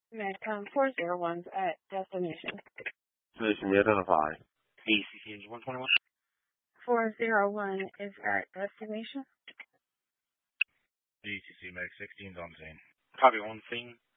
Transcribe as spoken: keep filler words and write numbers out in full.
Medcom four zero one's at destination. Destination, you identify. A C C engine one twenty-one. four zero one is at destination. D C C Meg sixteen's on scene. Copy one scene.